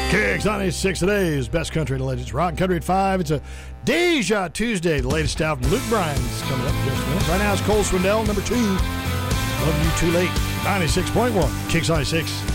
Kicks 96 today's best country and legends. Rock and Country at 5. It's a Deja Tuesday. The latest out from Luke Bryan's coming up in just a minute. Right now it's Cole Swindell, number 2. Love You Too Late. 96.1. Kicks 96.